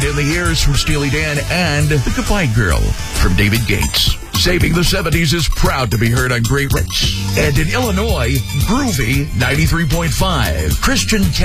Wicked in the Ears from Steely Dan, and The Goodbye Girl from David Gates. Saving the 70s is proud to be heard on Great Rich. And in Illinois, Groovy 93.5. Christian